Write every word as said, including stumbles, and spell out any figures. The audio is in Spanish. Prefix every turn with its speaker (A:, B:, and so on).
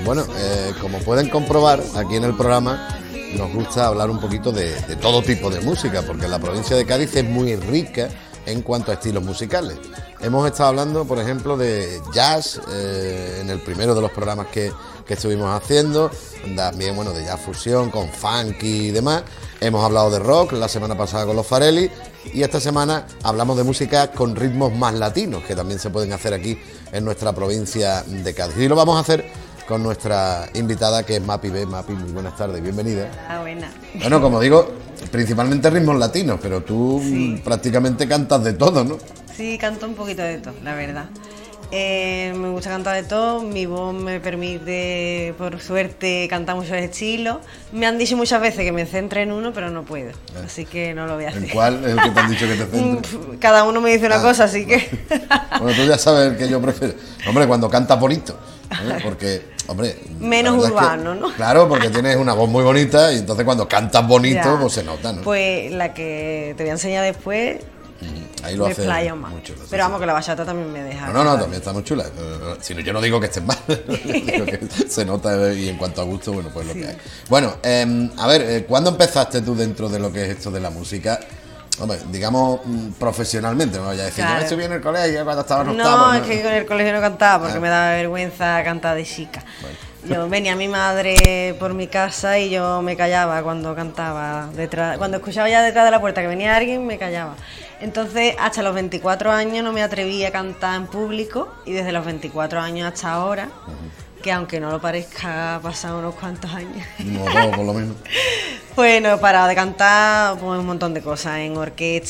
A: Bueno, eh, como pueden comprobar, aquí en el programa nos gusta hablar un poquito de, de todo tipo de música, porque la provincia de Cádiz es muy rica en cuanto a estilos musicales. Hemos estado hablando, por ejemplo, de jazz eh, en el primero de los programas que, que estuvimos haciendo, también, bueno, de jazz fusión con funky y demás. Hemos hablado de rock la semana pasada con los Farelli y esta semana hablamos de música con ritmos más latinos, que también se pueden hacer aquí en nuestra provincia de Cádiz. Y lo vamos a hacer con nuestra invitada, que es Mapi B. Mapi, muy buenas tardes, bienvenida.
B: Ah, buena.
A: Bueno, como digo, principalmente ritmos latinos, pero tú
B: Sí.
A: prácticamente cantas de todo, ¿no?
B: Sí, canto un poquito de todo, la verdad. Eh, me gusta cantar de todo, mi voz me permite, por suerte, cantar muchos estilos. Me han dicho muchas veces que me centre en uno, pero no puedo, así que no lo voy a hacer.
A: ¿En cuál es el que te han dicho que te centres?
B: Cada uno me dice una
A: Ah,
B: cosa, así que...
A: Bueno, tú ya sabes el que yo prefiero. Hombre, cuando cantas bonito, ¿eh? Porque, hombre...
B: Menos
A: la verdad es que-
B: urbano, ¿no?
A: Claro, porque tienes una voz muy bonita y entonces cuando cantas bonito,
B: Ya.
A: pues se nota, ¿no?
B: Pues la que te voy a enseñar después,
A: Ahí lo
B: me
A: hace
B: explayo más.
A: mucho. lo hace
B: Pero
A: así.
B: vamos, que la bachata también me deja.
A: No, no, no, también está muy chula. Eh, Si no, yo no digo que estés mal. Digo que se nota y en cuanto a gusto, bueno, pues lo que hay. Bueno, eh, a ver, eh, ¿cuándo empezaste tú dentro de lo que es esto de la música? Hombre, digamos mm, profesionalmente, no vaya a decir,
B: Claro.
A: yo estuve en el colegio cuando estaba en
B: No,
A: octavo.
B: es que con el colegio no cantaba porque
A: Ah.
B: me daba vergüenza cantar de chica. Yo venía mi madre por mi casa y yo me callaba cuando cantaba detrás, cuando escuchaba ya detrás de la puerta que venía alguien, me callaba. Entonces, hasta los veinticuatro años no me atreví a cantar en público y desde los veinticuatro años hasta ahora, que aunque no lo parezca, pasan unos cuantos años.
A: No, no, por lo menos.
B: Bueno, para de cantar pues, un montón de cosas, en orquesta,